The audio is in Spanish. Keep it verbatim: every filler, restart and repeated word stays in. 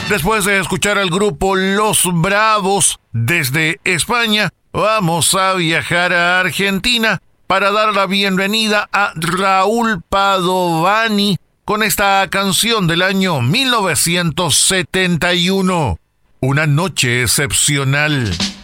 Después de escuchar al grupo Los Bravos desde España, vamos a viajar a Argentina para dar la bienvenida a Raúl Padovani con esta canción del año mil novecientos setenta y uno, Una noche excepcional.